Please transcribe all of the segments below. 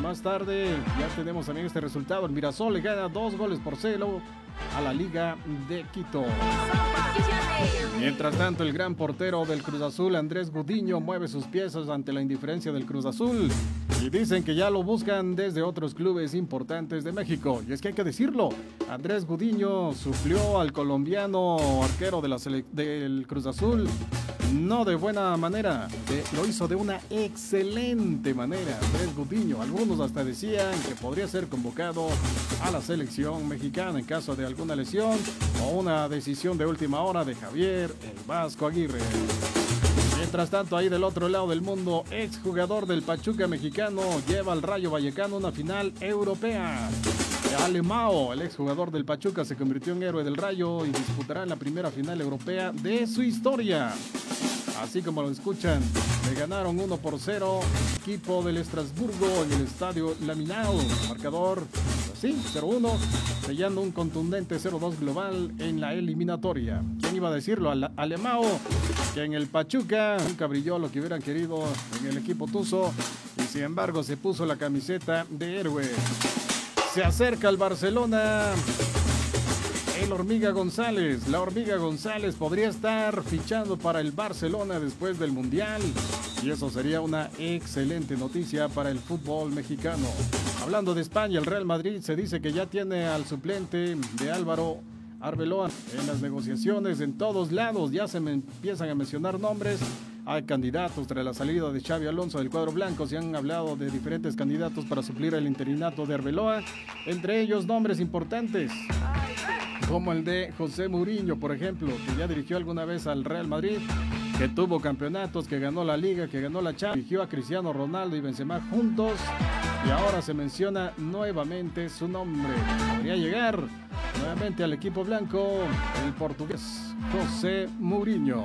más tarde ya tenemos también este resultado. El Mirasol le gana 2-0 a la Liga de Quito. Mientras tanto, el gran portero del Cruz Azul, Andrés Gudiño, mueve sus piezas ante la indiferencia del Cruz Azul. Y dicen que ya lo buscan desde otros clubes importantes de México. Y es que hay que decirlo, Andrés Gudiño suplió al colombiano arquero del Cruz Azul. No de buena manera, lo hizo de una excelente manera. Andrés Gudiño, algunos hasta decían que podría ser convocado a la selección mexicana en caso de alguna lesión o una decisión de última hora de Javier el Vasco Aguirre. Mientras tanto, ahí del otro lado del mundo, exjugador del Pachuca mexicano lleva al Rayo Vallecano una final europea. Alemão, el exjugador del Pachuca, se convirtió en héroe del Rayo y disputará la primera final europea de su historia. Así como lo escuchan, le ganaron 1-0 equipo del Estrasburgo en el estadio Laminal. Marcador, así, 0-1, sellando un contundente 0-2 global en la eliminatoria. ¿Quién iba a decirlo? Alemão, que en el Pachuca nunca brilló lo que hubieran querido en el equipo tuzo y sin embargo se puso la camiseta de héroe. Se acerca al Barcelona. El Hormiga González, la Hormiga González podría estar fichando para el Barcelona después del Mundial y eso sería una excelente noticia para el fútbol mexicano. Hablando de España, el Real Madrid se dice que ya tiene al suplente de Álvaro Arbeloa en las negociaciones en todos lados, ya se empiezan a mencionar nombres. Hay candidatos tras la salida de Xabi Alonso del cuadro blanco. Se han hablado de diferentes candidatos para suplir el interinato de Arbeloa, entre ellos nombres importantes como el de José Mourinho, por ejemplo, que ya dirigió alguna vez al Real Madrid, que tuvo campeonatos, que ganó la Liga, que ganó la Champions, dirigió a Cristiano Ronaldo y Benzema juntos, y ahora se menciona nuevamente su nombre. Podría llegar nuevamente al equipo blanco el portugués José Mourinho.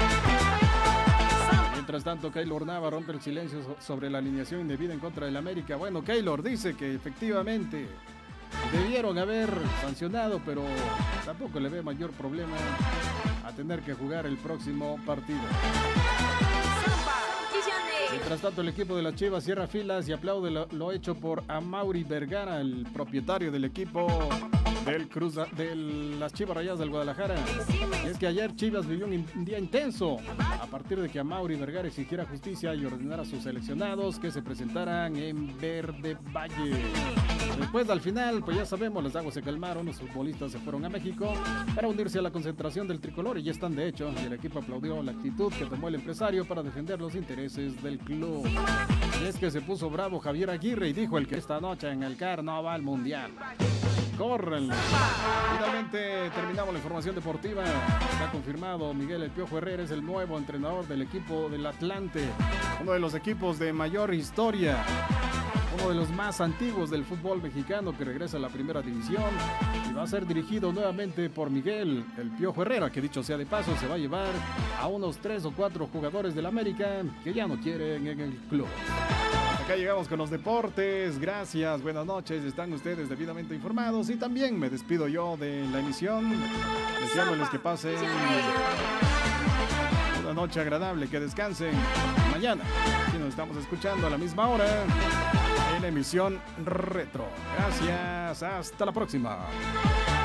Mientras tanto, Keylor Nava rompe el silencio sobre la alineación indebida en contra del América. Bueno, Keylor dice que efectivamente debieron haber sancionado, pero tampoco le ve mayor problema a tener que jugar el próximo partido. Mientras tanto, el equipo de las Chivas cierra filas y aplaude lo hecho por Amaury Vergara, el propietario del equipo de las Chivas Rayadas del Guadalajara. Y es que ayer Chivas vivió un día intenso a partir de que Amaury Vergara exigiera justicia y ordenara a sus seleccionados que se presentaran en Verde Valle. Después, al final, pues ya sabemos, las aguas se calmaron, los futbolistas se fueron a México para unirse a la concentración del tricolor y ya están de hecho, y el equipo aplaudió la actitud que tomó el empresario para defender los intereses del club. Y es que se puso bravo Javier Aguirre y dijo: el que esta noche en el CAR no va al Mundial. ¡Córrenle! Finalmente terminamos la información deportiva. Está confirmado, Miguel El Piojo Herrera es el nuevo entrenador del equipo del Atlante, uno de los equipos de mayor historia, uno de los más antiguos del fútbol mexicano, que regresa a la primera división y va a ser dirigido nuevamente por Miguel El Piojo Herrera, que dicho sea de paso se va a llevar a unos 3 o 4 jugadores del América que ya no quieren en el club. Acá llegamos con los deportes. Gracias, buenas noches, están ustedes debidamente informados y también me despido yo de la emisión deseándoles que pasen una noche agradable, que descansen. Mañana aquí nos estamos escuchando a la misma hora en la emisión Retro. Gracias, hasta la próxima.